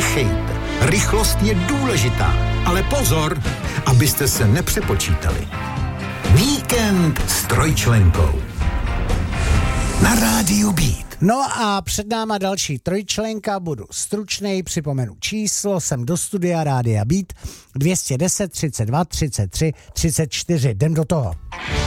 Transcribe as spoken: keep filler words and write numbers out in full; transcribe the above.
Nespěchejte. Rychlost je důležitá, ale pozor, abyste se nepřepočítali. Víkend s trojčlenkou. Na rádiu Beat. No a před náma další trojčlenka, budu stručnej, připomenu číslo, jsem do studia Rádia Beat, dvě stě deset, třicet dva, třicet tři, třicet čtyři, jdem do toho.